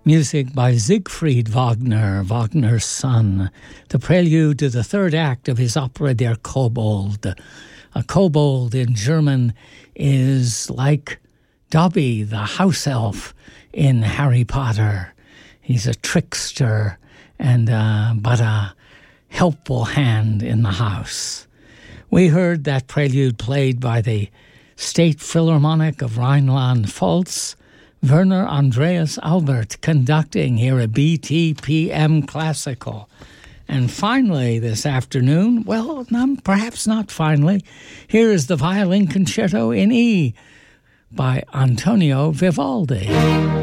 Music by Siegfried Wagner, Wagner's son, the prelude to the third act of his opera Der Kobold. A kobold in German is like Dobby, the house elf in Harry Potter. He's a trickster and but a helpful hand in the house. We heard that prelude played by the State Philharmonic of Rhineland-Pfalz, Werner Andreas Albert conducting here at BTPM Classical. And finally this afternoon, well, perhaps not finally, here is the Violin Concerto in E by Antonio Vivaldi.